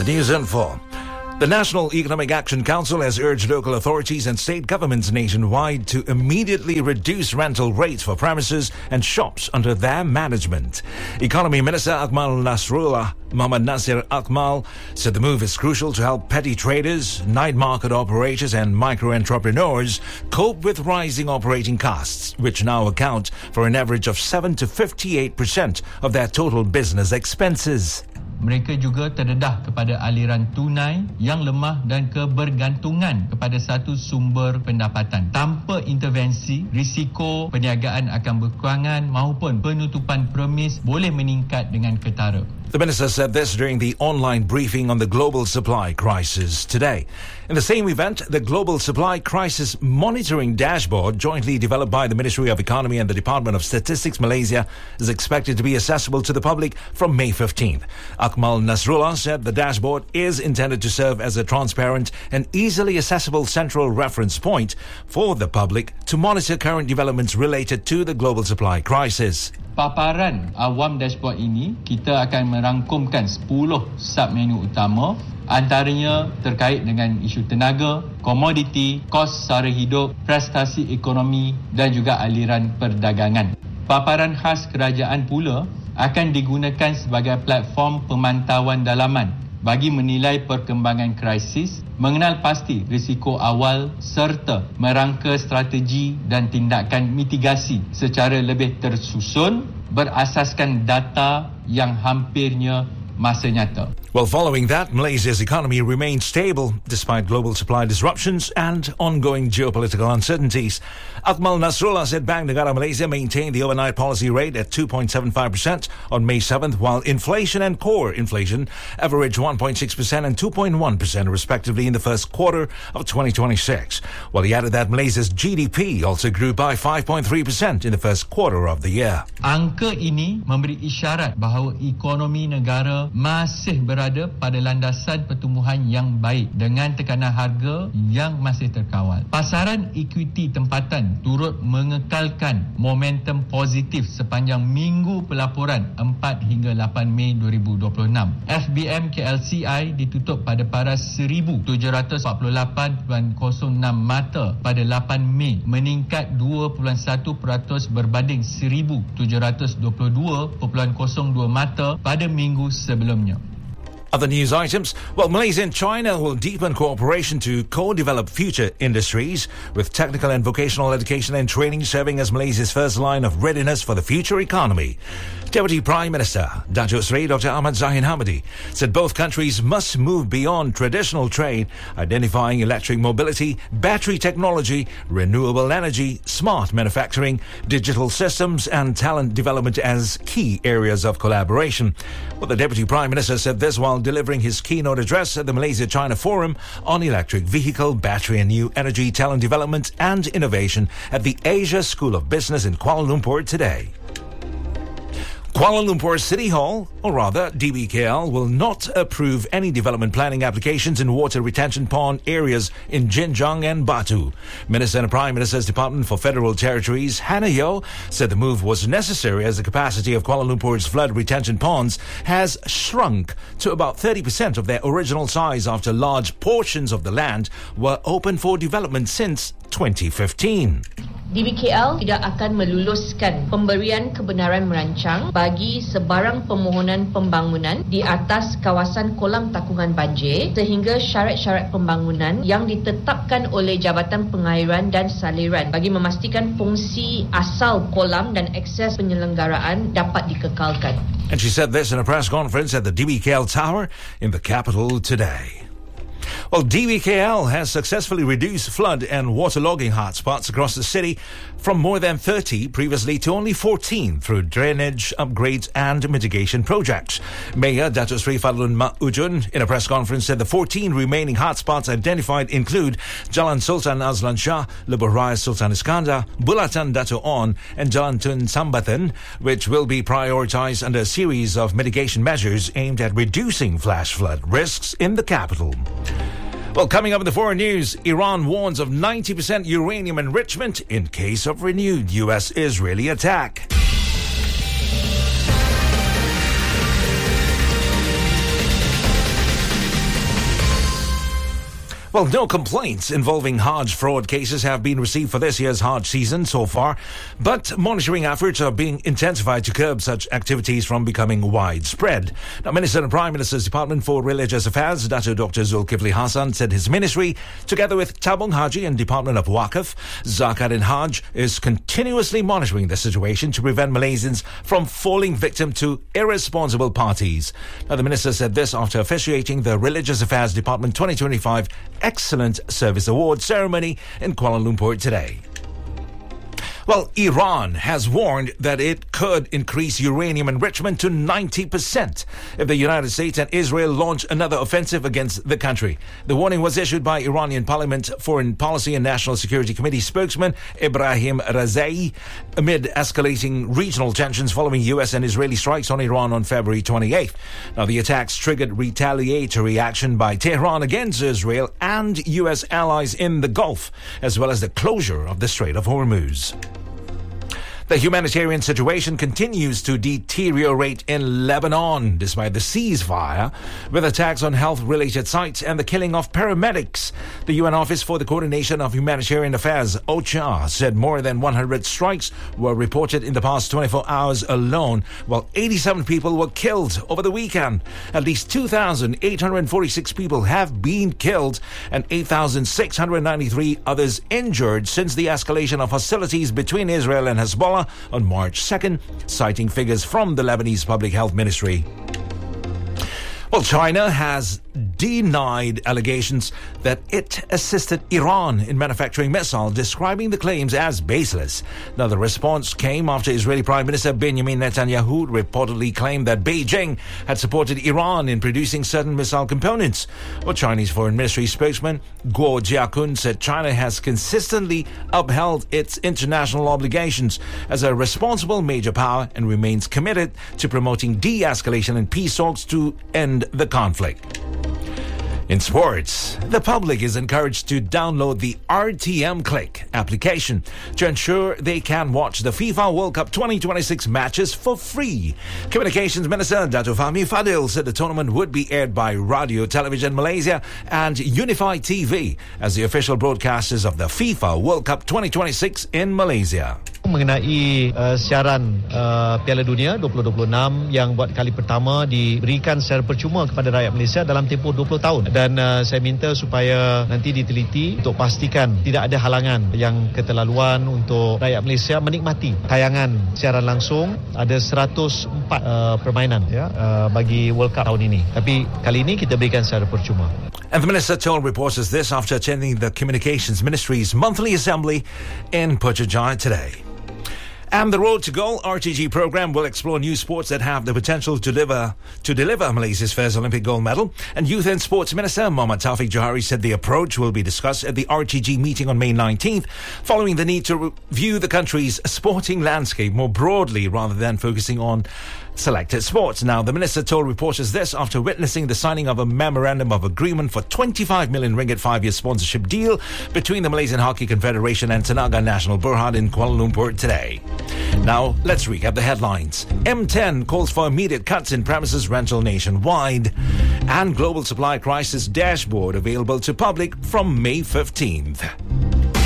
news info. The National Economic Action Council has urged local authorities and state governments nationwide to immediately reduce rental rates for premises and shops under their management. Economy Minister Akmal Nasrullah Muhammad Nasir Akmal said the move is crucial to help petty traders, night market operators and micro-entrepreneurs cope with rising operating costs, which now account for an average of 7 to 58% of their total business expenses. Mereka juga terdedah kepada aliran tunai yang lemah dan kebergantungan kepada satu sumber pendapatan. Tanpa intervensi, risiko perniagaan akan berkurangan maupun penutupan premis boleh meningkat dengan ketara. The minister said this during the online briefing on the global supply crisis today. In the same event, the Global Supply Crisis Monitoring Dashboard, jointly developed by the Ministry of Economy and the Department of Statistics Malaysia, is expected to be accessible to the public from May 15th. Akmal Nasrullah said the dashboard is intended to serve as a transparent and easily accessible central reference point for the public to monitor current developments related to the global supply crisis. Paparan awam dashboard ini, kita akan merangkumkan 10 sub-menu utama, antaranya terkait dengan isu tenaga, komoditi, kos sara hidup, prestasi ekonomi dan juga aliran perdagangan. Paparan khas kerajaan pula akan digunakan sebagai platform pemantauan dalaman bagi menilai perkembangan krisis, mengenal pasti risiko awal serta merangka strategi dan tindakan mitigasi secara lebih tersusun berasaskan data yang hampirnya masa nyata. Well, following that, Malaysia's economy remains stable despite global supply disruptions and ongoing geopolitical uncertainties. Akmal Nasrullah said Bank Negara Malaysia maintained the overnight policy rate at 2.75% on May 7th, while inflation and core inflation averaged 1.6% and 2.1% respectively in the first quarter of 2026. While he added that Malaysia's GDP also grew by 5.3% in the first quarter of the year. Angka ini memberi isyarat bahawa ekonomi negara masih berada pada landasan pertumbuhan yang baik dengan tekanan harga yang masih terkawal. Pasaran ekuiti tempatan turut mengekalkan momentum positif sepanjang minggu pelaporan 4 hingga 8 Mei 2026. FBM KLCI ditutup pada paras 1,748.06 mata pada 8 Mei, meningkat 2.1% berbanding 1,722.02 mata pada minggu sebelumnya. Other news items. Well, Malaysia and China will deepen cooperation to co-develop future industries, with technical and vocational education and training serving as Malaysia's first line of readiness for the future economy. Deputy Prime Minister Datuk Seri Dr. Ahmad Zahin Hamidi said both countries must move beyond traditional trade, identifying electric mobility, battery technology, renewable energy, smart manufacturing, digital systems and talent development as key areas of collaboration. Well, the Deputy Prime Minister said this while delivering his keynote address at the Malaysia-China Forum on Electric Vehicle, Battery and New Energy Talent Development and Innovation at the Asia School of Business in Kuala Lumpur today. Kuala Lumpur City Hall, or rather DBKL, will not approve any development planning applications in water retention pond areas in Jinjang and Batu. Minister and Prime Minister's Department for Federal Territories, Hannah Yeoh, said the move was necessary as the capacity of Kuala Lumpur's flood retention ponds has shrunk to about 30% of their original size after large portions of the land were open for development since 2015. DBKL tidak akan meluluskan pemberian kebenaran merancang bagi sebarang permohonan pembangunan di atas kawasan kolam takungan banjir sehingga syarat-syarat pembangunan yang ditetapkan oleh Jabatan Pengairan dan Saliran bagi memastikan fungsi asal kolam dan akses penyelenggaraan dapat dikekalkan. And she said this in a press conference at the DBKL Tower in the capital today. Well, DBKL has successfully reduced flood and waterlogging hotspots across the city from more than 30 previously to only 14 through drainage upgrades and mitigation projects. Mayor Datuk Seri Fadlun Mak Ujun in a press conference said the 14 remaining hotspots identified include Jalan Sultan Azlan Shah, Lebuh Raya Sultan Iskandar, Bulatan Dato' On and Jalan Tun Sambatan, which will be prioritized under a series of mitigation measures aimed at reducing flash flood risks in the capital. Well, coming up in the foreign news, Iran warns of 90% uranium enrichment in case of renewed US-Israeli attack. Well, no complaints involving Hajj fraud cases have been received for this year's Hajj season so far, but monitoring efforts are being intensified to curb such activities from becoming widespread. Now, Minister and Prime Minister's Department for Religious Affairs, Dr. Zulkifli Hassan, said his ministry, together with Tabung Haji and Department of Waqf, Zakat and Hajj, is continuously monitoring the situation to prevent Malaysians from falling victim to irresponsible parties. Now, the minister said this after officiating the Religious Affairs Department 2025 Excellent Service Award ceremony in Kuala Lumpur today. Well, Iran has warned that it could increase uranium enrichment to 90% if the United States and Israel launch another offensive against the country. The warning was issued by Iranian Parliament Foreign Policy and National Security Committee spokesman Ibrahim Razai amid escalating regional tensions following U.S. and Israeli strikes on Iran on February 28th. Now, the attacks triggered retaliatory action by Tehran against Israel and U.S. allies in the Gulf, as well as the closure of the Strait of Hormuz. The humanitarian situation continues to deteriorate in Lebanon despite the ceasefire, with attacks on health-related sites and the killing of paramedics. The UN Office for the Coordination of Humanitarian Affairs, OCHA, said more than 100 strikes were reported in the past 24 hours alone, while 87 people were killed over the weekend. At least 2,846 people have been killed and 8,693 others injured since the escalation of hostilities between Israel and Hezbollah on March 2nd, citing figures from the Lebanese Public Health Ministry. Well, China has denied allegations that it assisted Iran in manufacturing missiles, describing the claims as baseless. Now, the response came after Israeli Prime Minister Benjamin Netanyahu reportedly claimed that Beijing had supported Iran in producing certain missile components. Well, Chinese Foreign Ministry spokesman Guo Jiakun said China has consistently upheld its international obligations as a responsible major power and remains committed to promoting de-escalation and peace talks to end the conflict. In sports, the public is encouraged to download the RTM Click application to ensure they can watch the FIFA World Cup 2026 matches for free. Communications Minister Dato' Fahmi Fadil said the tournament would be aired by Radio Television Malaysia and Unified TV as the official broadcasters of the FIFA World Cup 2026 in Malaysia. Mengenai siaran Piala Dunia 2026 yang buat kali pertama diberikan secara percuma kepada rakyat Malaysia dalam tempoh 20 tahun, dan saya minta supaya nanti diteliti untuk pastikan tidak ada halangan yang keterlaluan untuk rakyat Malaysia menikmati tayangan siaran langsung. Ada 104 permainan bagi World Cup tahun ini, tapi kali ini kita berikan secara percuma. And the minister told reporters this after attending the Communications Ministry's monthly assembly in Putrajaya today. And the Road to Gold RTG program will explore new sports that have the potential to deliver Malaysia's first Olympic gold medal. And Youth and Sports Minister Muhammad Taufik Johari said the approach will be discussed at the RTG meeting on May 19th, following the need to review the country's sporting landscape more broadly rather than focusing on selected sports. Now, the minister told reporters this after witnessing the signing of a memorandum of agreement for 25 million ringgit 5-year sponsorship deal between the Malaysian Hockey Confederation and Tenaga Nasional Berhad in Kuala Lumpur today. Now, let's recap the headlines. M10 calls for immediate cuts in premises rental nationwide, and global supply crisis dashboard available to public from May 15th.